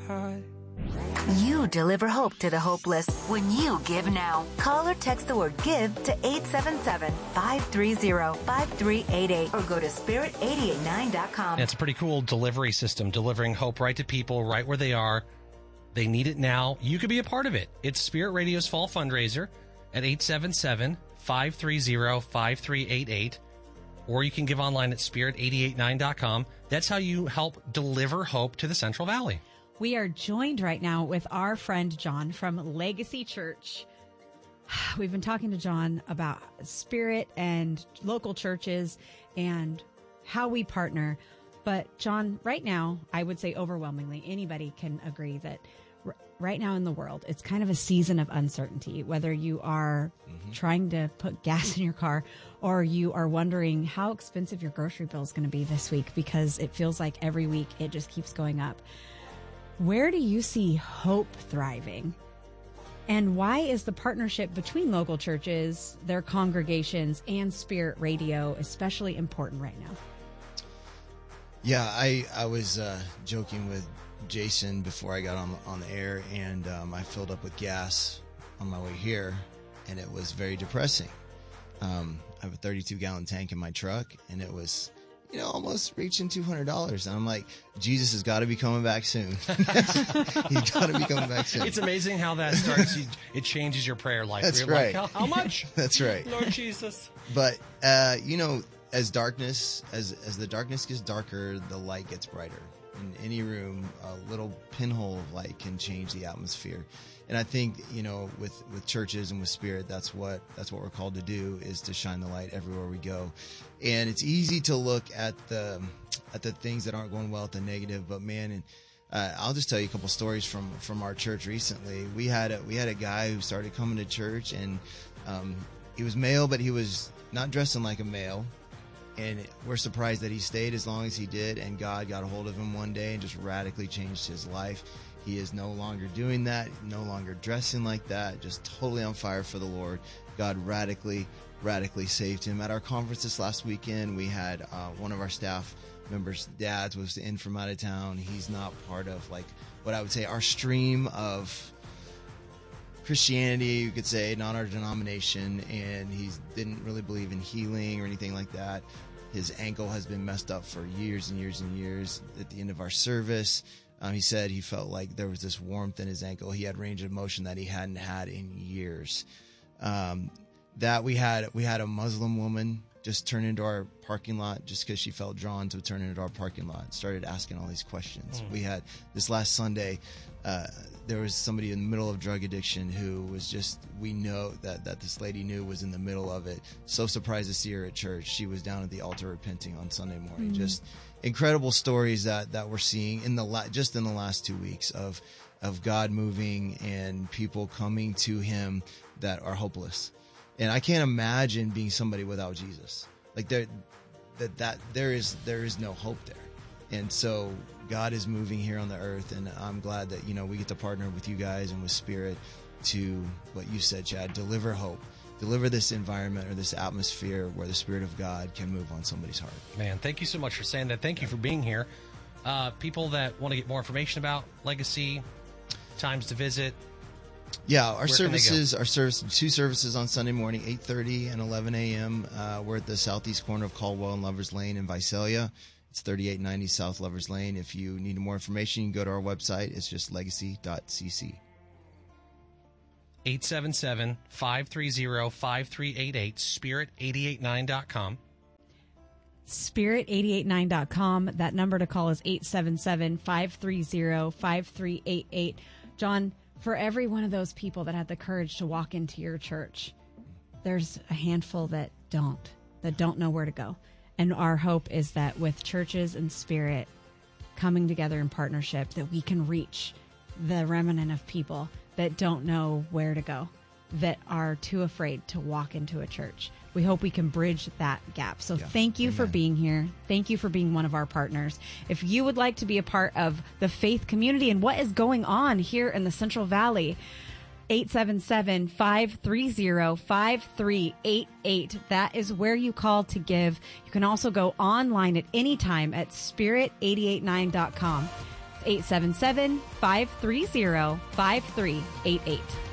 high. You deliver hope to the hopeless when you give now. Call or text the word GIVE to 877-530-5388 or go to spirit889.com. It's a pretty cool delivery system, delivering hope right to people right where they are. They need it now. You could be a part of it. It's Spirit Radio's fall fundraiser at 877-530-5388. Or you can give online at spirit889.com. That's how you help deliver hope to the Central Valley. We are joined right now with our friend John from Legacy Church. We've been talking to John about Spirit and local churches and how we partner. But John, right now, I would say overwhelmingly, anybody can agree that right now in the world, it's kind of a season of uncertainty, whether you are trying to put gas in your car or you are wondering how expensive your grocery bill is going to be this week, because it feels like every week it just keeps going up. Where do you see hope thriving? And why is the partnership between local churches, their congregations, and Spirit Radio especially important right now? Yeah, I was joking with Jason before I got on the air, and I filled up with gas on my way here, and it was very depressing. I have a 32-gallon tank in my truck, and it was, almost reaching $200. And I'm like, Jesus has got to be coming back soon. He's got to be coming back soon. It's amazing how that starts. It changes your prayer life. That's You're right. Like, how much? That's right. Lord Jesus. But, as the darkness gets darker, the light gets brighter. In any room, a little pinhole of light can change the atmosphere. And I think, with churches and with Spirit, that's what we're called to do, is to shine the light everywhere we go. And it's easy to look at the things that aren't going well, at the negative, but man, and I'll just tell you a couple stories from our church recently. We had a guy who started coming to church, and he was male, but he was not dressing like a male. And we're surprised that he stayed as long as he did, and God got a hold of him one day and just radically changed his life. He is no longer doing that, no longer dressing like that, just totally on fire for the Lord. God radically saved him. At our conference this last weekend, we had one of our staff members' dads was in from out of town. He's not part of what I would say our stream of Christianity, you could say, not our denomination, and he didn't really believe in healing or anything like that. His ankle has been messed up for years and years and years. At the end of our service, he said he felt like there was this warmth in his ankle. He had range of motion that he hadn't had in years. That we had a Muslim woman just turn into our parking lot just because she felt drawn to turn into our parking lot. Started asking all these questions. We had this last Sunday, there was somebody in the middle of drug addiction who was just, we know that this lady knew was in the middle of it. So surprised to see her at church. She was down at the altar repenting on Sunday morning. Just incredible stories that we're seeing in the last 2 weeks of God moving and people coming to him that are hopeless. And I can't imagine being somebody without Jesus. Like there is no hope there. And so God is moving here on the earth, and I'm glad that, we get to partner with you guys and with Spirit to, what you said, Chad, deliver hope, deliver this environment or this atmosphere where the Spirit of God can move on somebody's heart. Man, thank you so much for saying that. Thank you for being here. People that want to get more information about Legacy, times to visit. Yeah, our two services on Sunday morning, 8:30 and 11 a.m. We're at the southeast corner of Caldwell and Lovers Lane in Visalia. It's 3890 South Lovers Lane. If you need more information, you can go to our website. It's just legacy.cc. 877-530-5388, spirit889.com. Spirit889.com. That number to call is 877-530-5388. John, for every one of those people that had the courage to walk into your church, there's a handful that don't know where to go. And our hope is that with churches and Spirit coming together in partnership, that we can reach the remnant of people that don't know where to go, that are too afraid to walk into a church. We hope we can bridge that gap. So thank you for being here. Thank you for being one of our partners. If you would like to be a part of the faith community and what is going on here in the Central Valley, 877-530-5388. That is where you call to give. You can also go online at any time at spirit889.com. 877-530-5388.